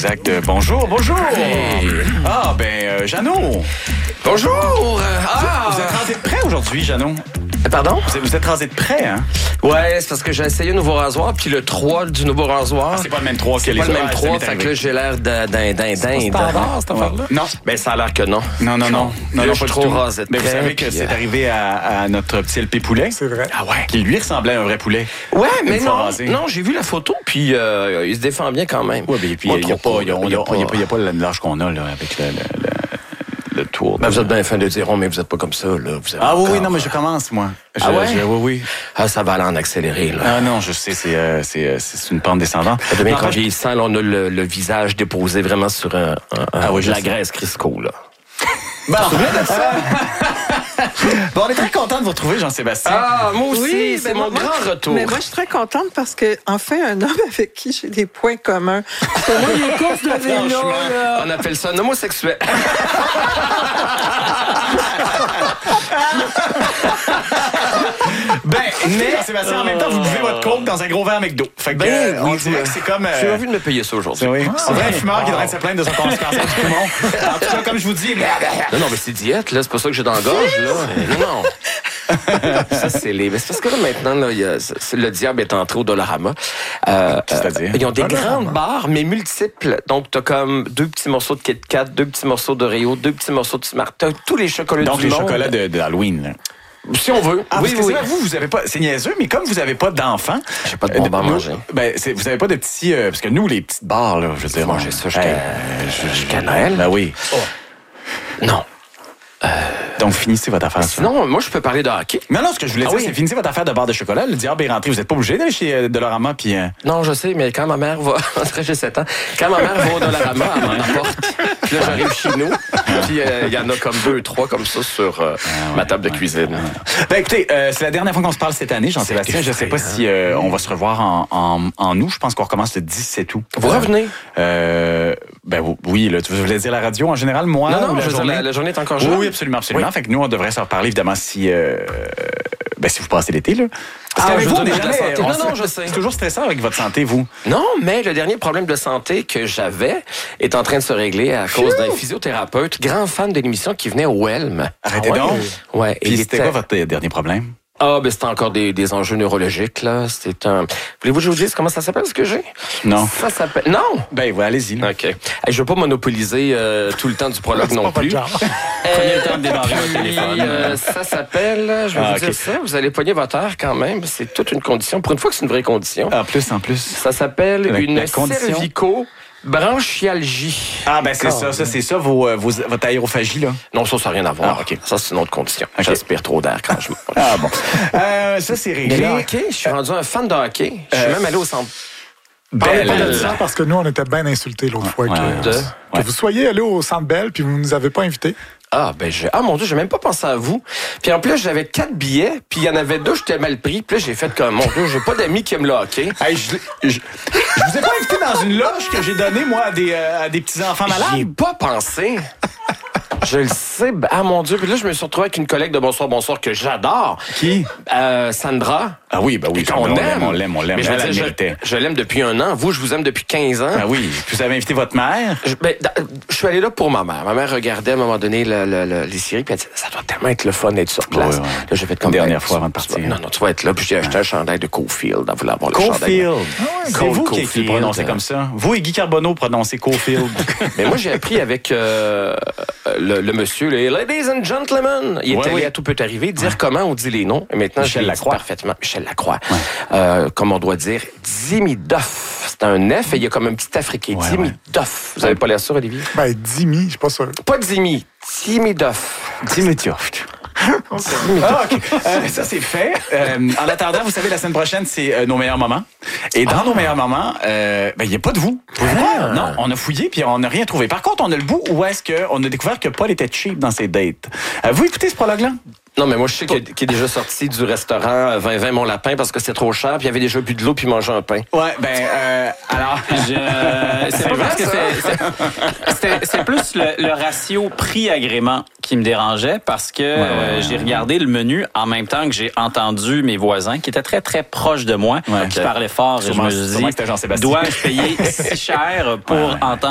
exact. Bonjour. Hey. Ah, Jeannot. Bonjour! Vous êtes rasé de près aujourd'hui, Jeannot? Pardon? Vous êtes rasé de près, hein? Ouais, c'est parce que j'ai essayé un nouveau rasoir, puis le 3 du nouveau rasoir. C'est pas le même 3 que les autres. C'est pas le même autres. 3, fait que là, j'ai l'air d'un standard, cette affaire-là? Non. Ben, ça a l'air que non. Non. Là, je pas suis du trop tout. rasé de Mais vous près, savez que puis, c'est arrivé à notre petit LP poulet. C'est vrai. Ah ouais? Qui lui ressemblait à un vrai poulet. Ouais, mais Une fois non, rasé. non, j'ai vu la photo, puis il se défend bien quand même. Ouais, puis il n'y a pas l'âge qu'on a, là, avec le tour. Ben, vous êtes bien fin de dire, mais vous êtes pas comme ça, là. Vous avez Oui, encore- non, mais je commence, moi. Oui. Ah, ça va aller en accéléré, là. Ah non, je sais, c'est une pente descendante. Ça devient Non, qu'en en fait, vieillissant, là, on a le visage déposé vraiment sur de la graisse Crisco, là. Bon, on est très content de vous retrouver, Jean-Sébastien. Ah, moi aussi, Oui, c'est ben mon moi- grand retour. Mais moi, je suis très contente parce que enfin un homme avec qui j'ai des points communs. Parce que moi, les courses de vélo, là... On appelle ça un homosexuel. Mais Jean-Sébastien, en même temps, vous buvez votre coke dans un gros verre McDo. Fait que, on dirait que c'est comme... J'ai envie de me payer ça aujourd'hui. Oui. C'est vrai, un fumeur qui est en train de se plaindre de son cancer du poumon. En tout cas, comme je vous dis... Non, mais c'est diète, là. C'est pas ça que j'ai dans la gorge, là. Non. Ça, c'est les... C'est parce que là, maintenant, là, le diable est entré au Dollarama. C'est-à-dire? Ils ont des grandes barres, mais multiples. Donc, t'as comme 2 petits morceaux de Kit Kat, 2 petits morceaux d'Oreo, 2 petits morceaux de Smart. T'as tous les chocolats Donc, du les monde. chocolats d'Halloween, là. Si on veut. Ah, oui, parce que oui. c'est vrai, vous avez pas... C'est niaiseux, mais comme vous avez pas d'enfants... J'ai pas de bonbons à manger. Vous avez pas de petits... parce que nous, les petites barres, là, je veux dire... manger ça jusqu'à Noël. Ben oui. Non. Donc, finissez votre affaire. Sinon, moi, je peux parler de hockey. Non, ce que je voulais dire, c'est finissez votre affaire de barre de chocolat. Le diable est rentré. Vous n'êtes pas obligé d'aller chez Dollarama, puis... Non, je sais, mais quand ma mère va... j'ai 7 ans. Quand ma mère va au Dollarama, elle m'en apporte. Puis là, j'arrive chez nous. Puis il y en a comme 2, 3 comme ça sur ma table de cuisine. Écoutez, c'est la dernière fois qu'on se parle cette année, Jean-Sébastien. Je ne sais pas si on va se revoir en août. Je pense qu'on recommence le 17 août. Vous revenez? Oui, là, tu voulais dire la radio en général, moi? Non, ou je veux dire, la journée est encore jeune. Oui, absolument. Oui. Fait que nous, on devrait s'en reparler, évidemment, si vous passez l'été, là. Parce que avec vous, on est de la jamais... santé. Non, je sais. C'est toujours stressant avec votre santé, vous. Non, mais le dernier problème de santé que j'avais est en train de se régler à cause d'un physiothérapeute, grand fan de l'émission qui venait au Helm. Arrêtez donc. Ouais. Puis c'était quoi votre dernier problème? Ah, c'était encore des enjeux neurologiques, là. C'est un... Voulez-vous que je vous dise comment ça s'appelle, ce que j'ai? Non. Ça s'appelle... Non! Allez-y. Là. OK. Hey, je veux pas monopoliser tout le temps du prologue non plus. Prenez le temps de démarrer votre téléphone. Ça s'appelle... Je vais vous dire ça. Vous allez pogner votre air quand même. C'est toute une condition. Pour une fois que c'est une vraie condition. En plus. Ça s'appelle une cervico-branchialgie. Ah, c'est ça, votre aérophagie, là. Non, ça n'a rien à voir. Ah, OK. Ça, c'est une autre condition. OK. J'aspire trop d'air quand je mange. Ah, bon. Ça, c'est réglé. Mais le hockey, je suis rendu un fan de hockey. Je suis même allé au centre. Parlez pas de ça parce que nous, on était bien insultés l'autre fois que vous soyez allés au Centre Bell puis vous ne nous avez pas invités. Ah, mon Dieu, j'ai même pas pensé à vous. Puis en plus, j'avais 4 billets, puis il y en avait 2, j'étais mal pris. Puis là, j'ai fait comme, mon Dieu, j'ai pas d'amis qui aiment le hockey. Hey, je vous ai pas invité dans une loge que j'ai donnée, moi, à des petits-enfants malades. J'y ai pas pensé. Je le sais. Ah, mon Dieu. Puis là, je me suis retrouvé avec une collègue de Bonsoir que j'adore. Qui? Sandra. Ah oui, On l'aime. Mais je l'aime depuis 1 an. Vous, je vous aime depuis 15 ans. Ah oui. Puis vous avez invité votre mère? Je suis allé là pour ma mère. Ma mère regardait à un moment donné les séries, puis elle dit, ça doit tellement être le fun d'être sur place. Ouais. Là, j'ai fait comme... Dernière fois avant de partir. Non, tu vas être là. Puis j'ai acheté un chandail de Cofield. Elle voulait avoir le chandail. Cofield. C'est vous qui le prononcez comme ça. Vous et Guy Carbonneau prononcez Cofield. Mais moi, j'ai appris avec le monsieur, les Ladies and Gentlemen. Il est allé à Tout peut arriver, dire comment on dit les noms. Et maintenant, Michel je l'ai dit parfaitement. Michel Lacroix. Comme on doit dire, Dimidoff. C'est un F et il y a comme un petit africain. Dimidoff. Vous avez pas l'air sûr, Olivier? Dimi, je suis pas sûr. Pas Dimi. Dimidoff. Dimitoff. OK. Ça, c'est fait. En attendant, vous savez, la semaine prochaine, c'est nos meilleurs moments. Et dans nos meilleurs moments, il n'y a pas de vous. Non, on a fouillé puis on n'a rien trouvé. Par contre, on a le bout où est-ce qu'on a découvert que Paul était cheap dans ses dates. Vous écoutez ce prologue-là? Non, mais moi, je sais qu'il est déjà sorti du restaurant 20-20 Mon Lapin parce que c'est trop cher, puis il avait déjà bu de l'eau puis mangeait un pain. Ouais, alors, c'est pas parce que c'est plus le ratio prix-agrément qui me dérangeait parce que j'ai regardé le menu en même temps que j'ai entendu mes voisins qui étaient très, très proches de moi, qui parlaient fort. Et je me suis dit, dois-je payer si cher pour entendre